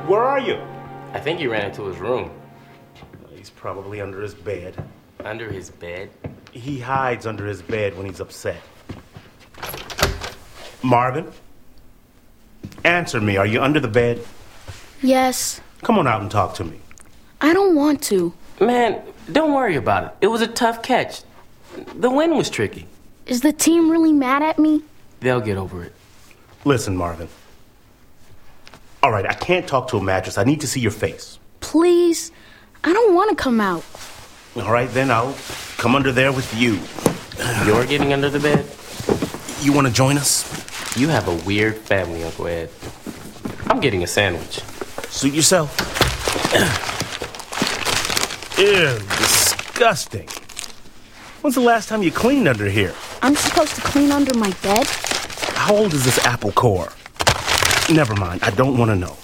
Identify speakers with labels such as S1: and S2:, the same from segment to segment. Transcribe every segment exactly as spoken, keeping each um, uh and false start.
S1: Where are you?
S2: I think he ran into his room.
S1: He's probably under his bed.
S2: Under his bed?
S1: He hides under his bed when he's upset. Marvin? Answer me. Are you under the bed?
S3: Yes.
S1: Come on out and talk to me.
S3: I don't want to.
S2: Man, don't worry about it. It was a tough catch. The wind was tricky.
S3: Is the team really mad at me?
S2: They'll get over it.
S1: Listen, Marvin. All right, I can't talk to a mattress. I need to see your face.
S3: Please? I don't want to come out.
S1: All right, then I'll come under there with you.
S2: You're getting under the bed?
S1: You want to join us?
S2: You have a weird family, Uncle Ed. I'm getting a sandwich.
S1: Suit yourself. Ew, disgusting. When's the last time you cleaned under here?
S3: I'm supposed to clean under my bed?
S1: How old is this apple core? Never mind, I don't want to know.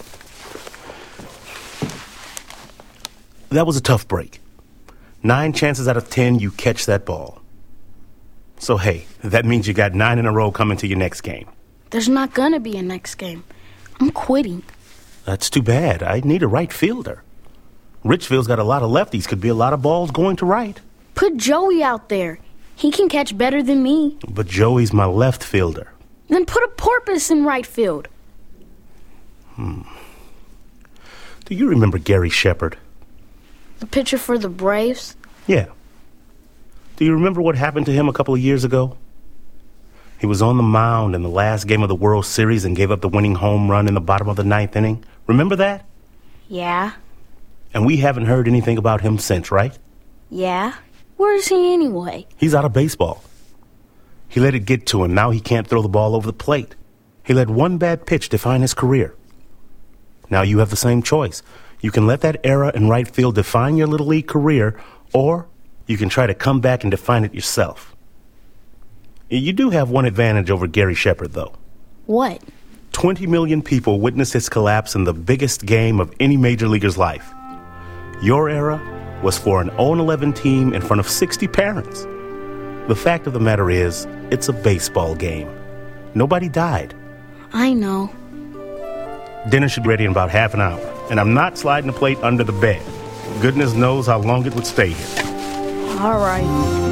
S1: That was a tough break. Nine chances out of ten you catch that ball. So hey, that means you got nine in a row coming to your next game.
S3: There's not gonna be a next game. I'm quitting.
S1: That's too bad. I need a right fielder. Richfield's got a lot of lefties. Could be a lot of balls going to right.
S3: Put Joey out there. He can catch better than me.
S1: But Joey's my left fielder.
S3: Then put a porpoise in right field.
S1: Hmm. Do you remember Gary Shepard?
S3: The pitcher for the Braves?
S1: Yeah. Do you remember what happened to him a couple of years ago? He was on the mound in the last game of the World Series and gave up the winning home run in the bottom of the ninth inning. Remember that?
S3: Yeah.
S1: And we haven't heard anything about him since, right?
S3: Yeah. Where is he anyway?
S1: He's out of baseball. He let it get to him. Now he can't throw the ball over the plate. He let one bad pitch define his career. Now you have the same choice. You can let that era in right field define your Little League career, or you can try to come back and define it yourself. You do have one advantage over Gary Shepard, though.
S3: What?
S1: twenty million people witnessed his collapse in the biggest game of any major leaguer's life. Your era was for an oh and eleven team in front of sixty parents. The fact of the matter is, it's a baseball game. Nobody died.
S3: I know.
S1: Dinner should be ready in about half an hour, and I'm not sliding the plate under the bed. Goodness knows how long it would stay here.
S3: All right.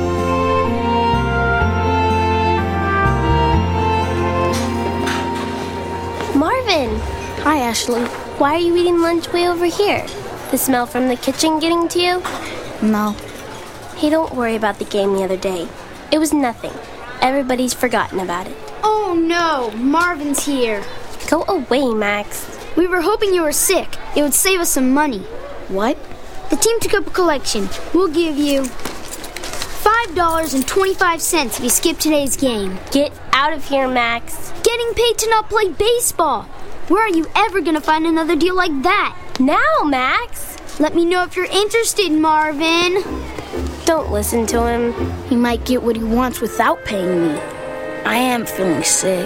S4: Marvin!
S3: Hi, Ashley.
S4: Why are you eating lunch way over here? The smell from the kitchen getting to you?
S3: No.
S4: Hey, don't worry about the game the other day. It was nothing. Everybody's forgotten about it.
S5: Oh no, Marvin's here.
S4: Go away, Max.
S5: We were hoping you were sick. It would save us some money.
S3: What?
S5: The team took up a collection. We'll give you five dollars and twenty-five cents if you skip today's game.
S4: Get out of here, Max.
S5: Getting paid to not play baseball. Where are you ever going to find another deal like that?
S4: Now, Max.
S5: Let me know if you're interested, Marvin.
S4: Don't listen to him.
S3: He might get what he wants without paying me. I am feeling sick.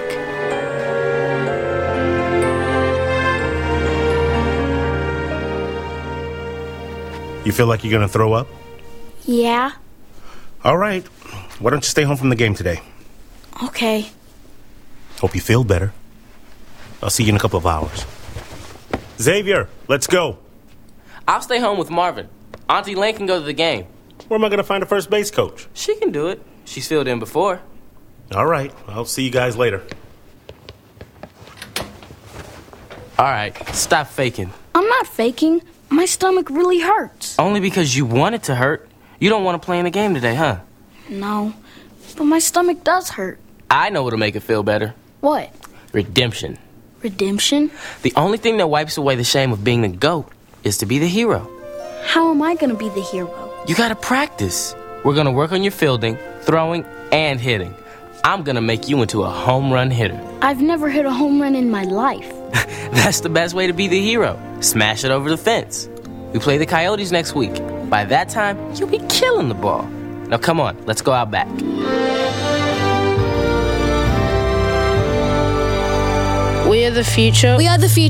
S1: You feel like you're going to throw up?
S3: Yeah.
S1: All right. Why don't you stay home from the game today?
S3: Okay.
S1: Hope you feel better. I'll see you in a couple of hours. Xavier, let's go.
S2: I'll stay home with Marvin. Auntie Lane can go to the game.
S1: Where am I going to find a first base coach?
S2: She can do it. She's filled in before.
S1: All right. I'll see you guys later.
S2: All right. Stop faking.
S3: I'm not faking. My stomach really hurts.
S2: Only because you want it to hurt. You don't want to play in the game today, huh?
S3: No. But my stomach does hurt.
S2: I know what'll make it feel better.
S3: What?
S2: Redemption.
S3: Redemption?
S2: The only thing that wipes away the shame of being the GOAT is to be the hero.
S3: How am I going to be the hero?
S2: You gotta practice. We're gonna work on your fielding, throwing, and hitting. I'm gonna make you into a home run hitter.
S3: I've never hit a home run in my life.
S2: That's the best way to be the hero. Smash it over the fence. We play the Coyotes next week. By that time, you'll be killing the ball. Now come on, let's go out back.
S6: We are the future.
S7: We are the future.